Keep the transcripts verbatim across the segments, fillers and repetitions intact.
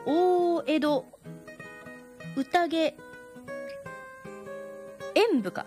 大江戸宴演舞か、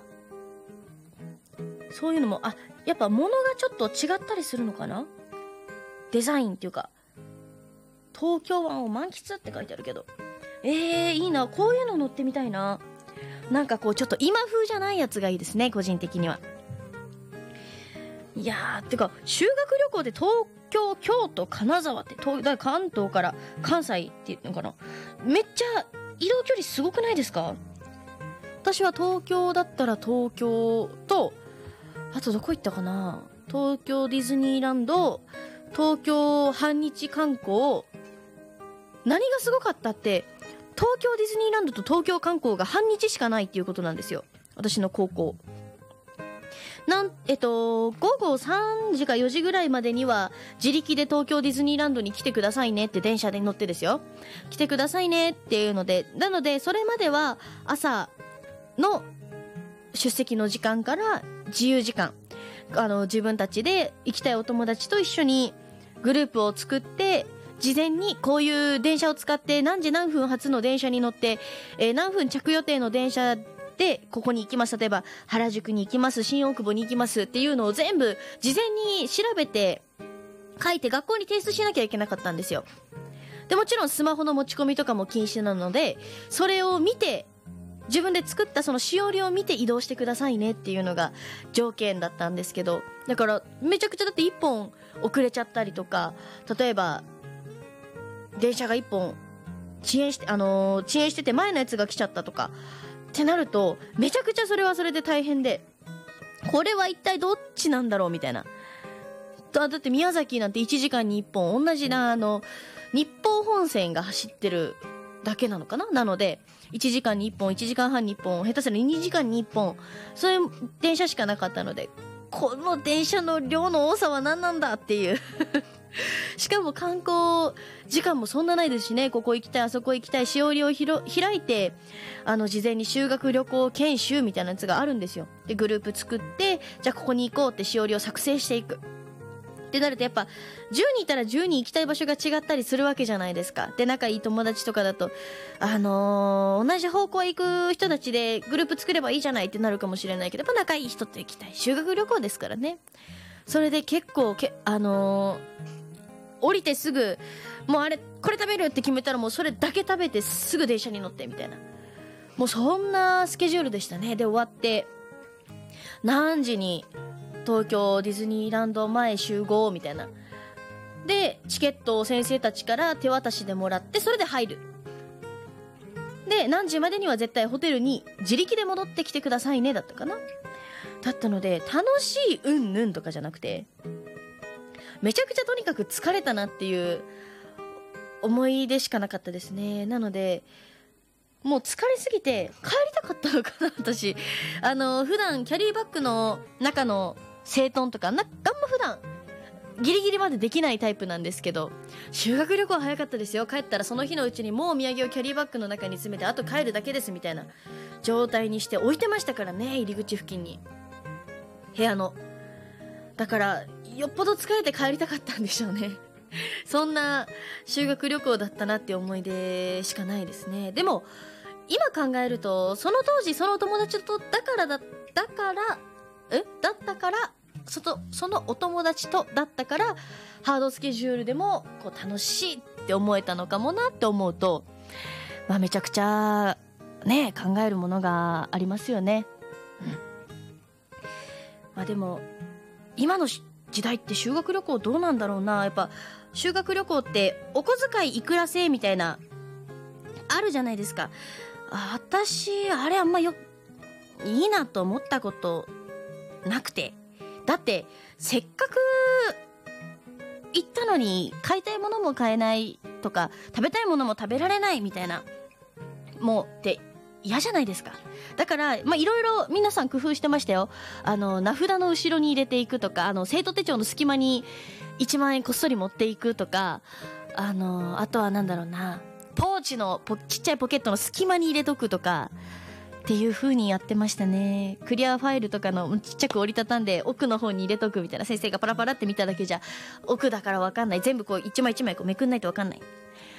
そういうのも、あ、やっぱ物がちょっと違ったりするのかな、デザインっていうか。東京湾を満喫って書いてあるけど、えー、いいな、こういうの乗ってみたいな。なんかこうちょっと今風じゃないやつがいいですね、個人的には。いやー、てか修学旅行で東京、京都、金沢って東だから関東から関西っていうのかな、めっちゃ移動距離すごくないですか？私は東京だったら東京と、あとどこ行ったかな、東京ディズニーランド、東京半日観光。何がすごかったって、東京ディズニーランドと東京観光が半日しかないっていうことなんですよ、私の高校。なんえっと午後さんじかよじぐらいまでには自力で東京ディズニーランドに来てくださいねって、電車で乗ってですよ、来てくださいねっていうので、なのでそれまでは朝の出席の時間から自由時間、あの自分たちで行きたいお友達と一緒にグループを作って、事前にこういう電車を使って何時何分発の電車に乗って、えー、何分着予定の電車でここに行きます、例えば原宿に行きます、新大久保に行きますっていうのを全部事前に調べて書いて学校に提出しなきゃいけなかったんですよ。でもちろんスマホの持ち込みとかも禁止なので、それを見て、自分で作ったそのしおりを見て移動してくださいねっていうのが条件だったんですけど、だからめちゃくちゃ、だっていっぽん遅れちゃったりとか、例えば電車がいっぽん遅延して、あのー、遅延してて前のやつが来ちゃったとかってなると、めちゃくちゃそれはそれで大変で、これは一体どっちなんだろうみたいな。だって宮崎なんていちじかんにいっぽん同じな、あの日豊本線が走ってるだけなのかな。なのでいちじかんにいっぽん、いちじかんはんにいっぽん、下手するとにじかんにいっぽん、そういう電車しかなかったので、この電車の量の多さは何なんだっていうしかも観光時間もそんなないですしね、ここ行きたい、あそこ行きたい、しおりをひろ開いて、あの事前に修学旅行研修みたいなやつがあるんですよ。でグループ作って、じゃあここに行こうってしおりを作成していくってなると、やっぱじゅうにんいたらじゅうにん行きたい場所が違ったりするわけじゃないですか。で仲いい友達とかだと、あのー、同じ方向へ行く人たちでグループ作ればいいじゃないってなるかもしれないけど、やっぱ仲いい人と行きたい、修学旅行ですからね。それで結構けあのー降りてすぐ、もうあれこれ食べるって決めたらもうそれだけ食べてすぐ電車に乗ってみたいな、もうそんなスケジュールでしたね。で終わって何時に東京ディズニーランド前集合みたいなで、チケットを先生たちから手渡しでもらって、それで入る。で何時までには絶対ホテルに自力で戻ってきてくださいねだったかな。だったので楽しいうんぬんとかじゃなくて、めちゃくちゃとにかく疲れたなっていう思い出しかなかったですね。なのでもう疲れすぎて帰りたかったのかな私。あの普段キャリーバッグの中の整頓とかな、あんま普段ギリギリまでできないタイプなんですけど、修学旅行は早かったですよ。帰ったらその日のうちにもうお土産をキャリーバッグの中に詰めて、あと帰るだけですみたいな状態にして置いてましたからね、入り口付近に、部屋の。だからよっぽど疲れて帰りたかったんでしょうねそんな修学旅行だったなって思い出しかないですね。でも今考えると、その当時その友達とだからだだからえだったからそとそのお友達とだったからハードスケジュールでもこう楽しいって思えたのかもなって思うと、まあ、めちゃくちゃね考えるものがありますよね、うん。まあでも今の時代って修学旅行どうなんだろうな。やっぱ修学旅行ってお小遣いいくら制みたいなあるじゃないですか。あ、私あれあんまよいいなと思ったことなくて、だってせっかく行ったのに買いたいものも買えないとか食べたいものも食べられないみたいな、もうって嫌じゃないですか。だからまあいろいろ皆さん工夫してましたよ。あの名札の後ろに入れていくとか、あの生徒手帳の隙間にいちまんえんこっそり持っていくとか、あのあとはなんだろうな、ポーチのポちっちゃいポケットの隙間に入れとくとかっていう風にやってましたね。クリアファイルとかのちっちゃく折りたたんで奥の方に入れとくみたいな、先生がパラパラって見ただけじゃ奥だから分かんない、全部こう一枚一枚こうめくんないと分かんない